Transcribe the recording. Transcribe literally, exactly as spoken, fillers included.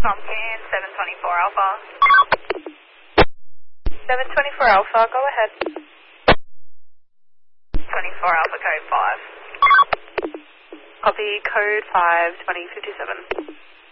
Comcan seven twenty-four Alpha. seven twenty-four Alpha, go ahead. twenty-four Alpha code five. Copy, code five, twenty fifty-seven.